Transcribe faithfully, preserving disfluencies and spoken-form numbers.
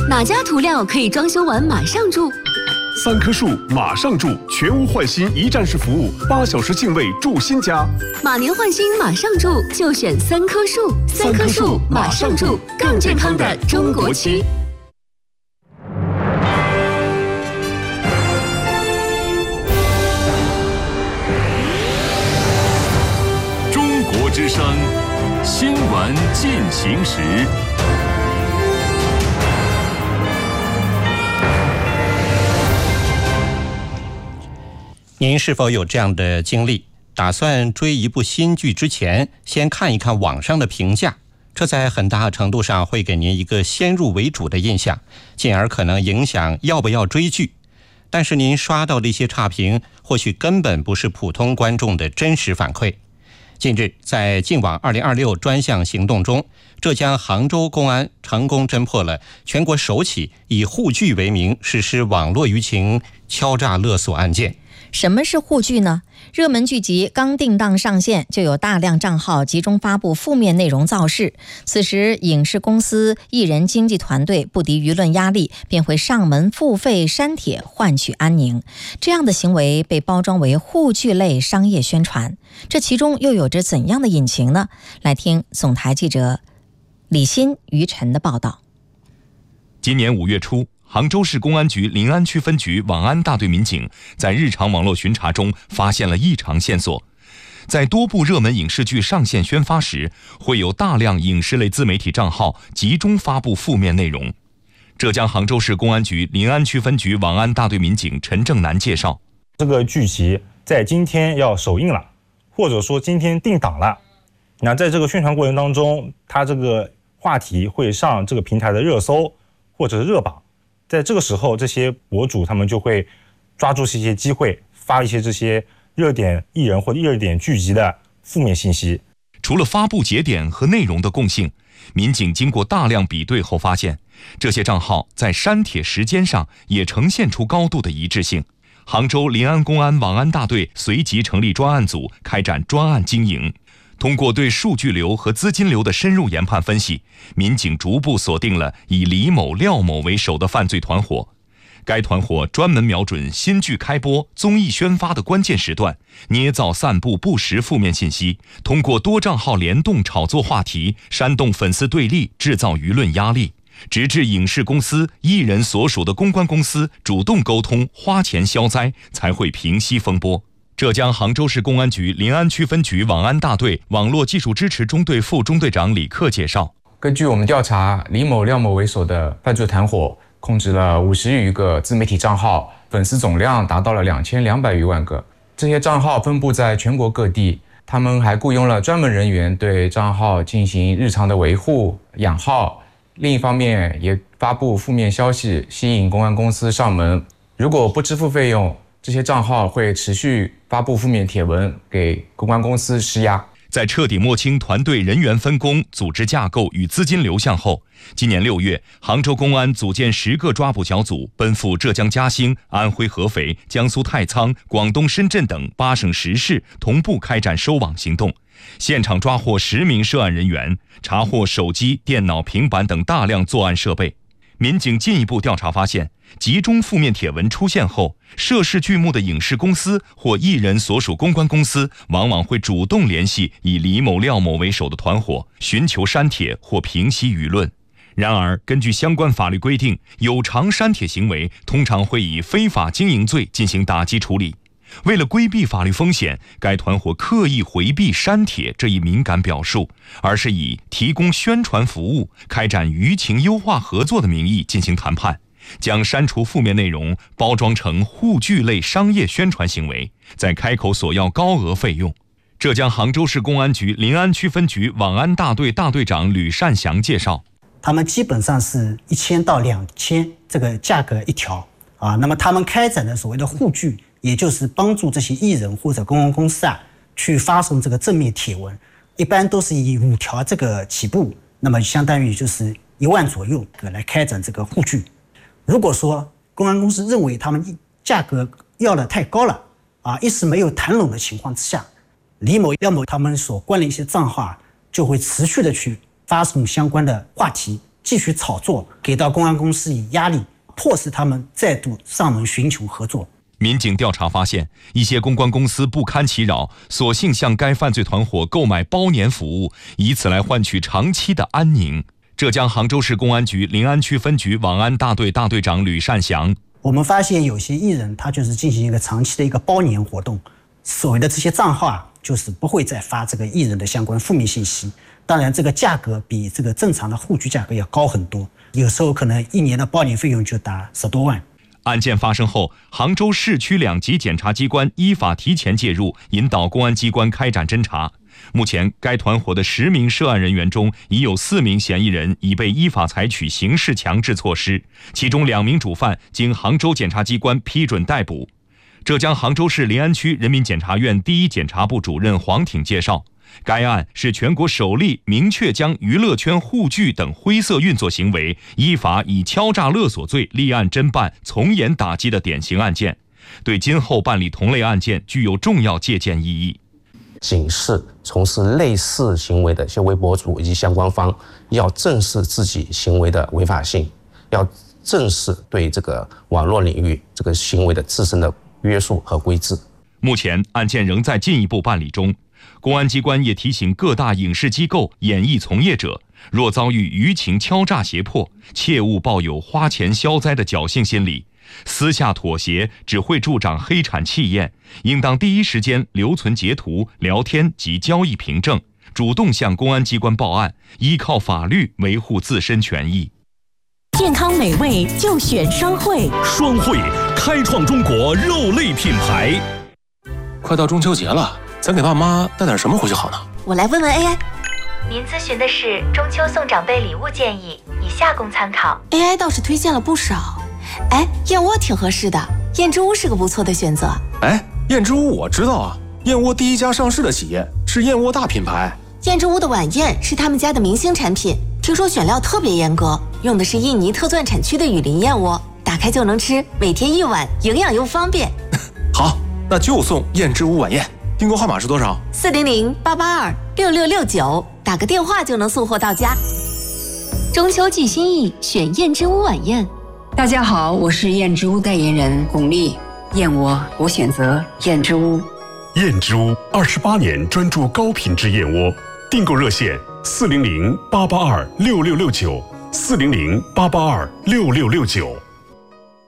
哪家涂料可以装修完马上住？ 三棵树马上住，全屋换新一站式服务，八小时净位住新家。 马年换新马上住，就选三棵树。三棵树马上住，更健康的中国区。 中国之声，新闻进行时。 您是否有这样的经历？打算追一部新剧之前，先看一看网上的评价，这在很大程度上会给您一个先入为主的印象，进而可能影响要不要追剧。但是您刷到的一些差评，或许根本不是普通观众的真实反馈。近日，在净网二零二六专项行动中，浙江杭州公安成功侦破了全国首起以沪剧为名实施网络舆情敲诈勒索案件。 什么是沪剧呢？热门剧集刚定档上线，就有大量账号集中发布负面内容造势。此时，影视公司、艺人经纪团队不敌舆论压力，便会上门付费删帖换取安宁。这样的行为被包装为沪剧类商业宣传，这其中又有着怎样的隐情呢？来听总台记者李欣、于晨的报道。 今年五月初，杭州市公安局临安区分局网安大队民警在日常网络巡查中发现了异常线索。在多部热门影视剧上线宣发时，会有大量影视类自媒体账号集中发布负面内容。浙江杭州市公安局临安区分局网安大队民警陈正南介绍， 这个剧集在今天要首映了，或者说今天定档了，那在这个宣传过程当中，它这个话题会上这个平台的热搜或者是热榜。在这个时候，这些博主他们就会抓住这些机会，发一些这些热点艺人或者热点剧集的负面信息。 除了发布节点和内容的共性，民警经过大量比对后发现，这些账号在删帖时间上也呈现出高度的一致性。杭州临安公安网安大队随即成立专案组，开展专案经营。通过对数据流和资金流的深入研判分析，民警逐步锁定了以李某、廖某为首的犯罪团伙。该团伙专门瞄准新剧开播、综艺宣发的关键时段，捏造散布不实负面信息，通过多账号联动炒作话题，煽动粉丝对立，制造舆论压力，直至影视公司、艺人所属的公关公司主动沟通、花钱消灾，才会平息风波。浙江杭州市公安局临安区分局网安大队网络技术支持中队副中队长李克介绍， 根据我们调查，李某、廖某为首的犯罪团伙控制了五十余个自媒体账号，粉丝总量达到了两千两百余万个。这些账号分布在全国各地，他们还雇佣了专门人员对账号进行日常的维护、养号。另一方面，也发布负面消息，吸引公安公司上门。如果不支付费用，这些账号会持续发布负面帖文，给公关公司施压。 在彻底摸清团队人员分工、组织架构与资金流向后，今年六月，杭州公安组建十个抓捕小组，奔赴浙江嘉兴、安徽合肥、江苏太仓、广东深圳等八省十市，同步开展收网行动。现场抓获十名涉案人员，查获手机、电脑、平板等大量作案设备。民警进一步调查发现，集中负面帖文出现后，涉事剧目的影视公司或艺人所属公关公司往往会主动联系以李某、廖某为首的团伙，寻求删帖或平息舆论。然而，根据相关法律规定，有偿删帖行为通常会以非法经营罪进行打击处理。为了规避法律风险，该团伙刻意回避删帖这一敏感表述，而是以提供宣传服务、开展舆情优化合作的名义进行谈判，将删除负面内容包装成沪剧类商业宣传行为，再开口索要高额费用。浙江杭州市公安局临安区分局网安大队大队长吕善祥介绍， 他们基本上是一千到两千这个价格一条啊，那么他们开展的所谓的沪剧，也就是帮助这些艺人或者公关公司啊去发送这个正面帖文，一般都是以五条这个起步，那么相当于就是一万左右来开展这个沪剧。如果说公安公司认为他们价格要的太高了啊，一时没有谈拢的情况之下，李某、廖某他们所关的一些账号啊，就会持续的去发送相关的话题， 继续炒作，给到公安公司以压力，迫使他们再度上门寻求合作。 民警调查发现，一些公关公司不堪其扰，索性向该犯罪团伙购买包年服务，以此来换取长期的安宁。浙江杭州市公安局临安区分局网安大队大队长吕善祥： 我们发现有些艺人他就是进行一个长期的一个包年活动，所谓的这些账号啊，就是不会再发这个艺人的相关负面信息。当然，这个价格比这个正常的户籍价格要高很多，有时候可能一年的包年费用就达十多万。 案件发生后，杭州市区两级检察机关依法提前介入，引导公安机关开展侦查。目前，该团伙的十名涉案人员中，已有四名嫌疑人已被依法采取刑事强制措施，其中两名主犯经杭州检察机关批准逮捕。浙江杭州市临安区人民检察院第一检察部主任黄挺介绍，该案是全国首例明确将娱乐圈沪剧等灰色运作行为依法以敲诈勒索罪立案侦办、从严打击的典型案件，对今后办理同类案件具有重要借鉴意义。 警示从事类似行为的一些微博主以及相关方要正视自己行为的违法性，要正视对这个网络领域这个行为的自身的约束和规制。 目前案件仍在进一步办理中，公安机关也提醒各大影视机构、演艺从业者，若遭遇舆情敲诈胁迫，切勿抱有花钱消灾的侥幸心理，私下妥协只会助长黑产气焰，应当第一时间留存截图、聊天及交易凭证，主动向公安机关报案，依靠法律维护自身权益。 健康美味就选双汇， 双汇开创中国肉类品牌。 快到中秋节了，咱给爸妈带点什么回去好呢？ 我来问问 A I。您咨询的是中秋送长辈礼物建议，以下供参考。 A I 倒是推荐了不少。哎，燕窝挺合适的，燕之屋是个不错的选择。 哎，燕之屋我知道啊，燕窝第一家上市的企业，是燕窝大品牌。 燕之屋的晚宴是他们家的明星产品，听说选料特别严格，用的是印尼特钻产区的雨林燕窝，打开就能吃，每天一碗，营养又方便。 好，那就送燕之屋晚宴。订购号码是多少？ 四零零八八二六六六九，打个电话就能送货到家。 中秋寄心意，选燕之屋晚宴。 大家好，我是燕之屋代言人巩俐。燕窝，我选择燕之屋。 燕之屋二十八年专注高品质燕窝，订购热线四零零八八二六六六九，四零零八八二六六六九。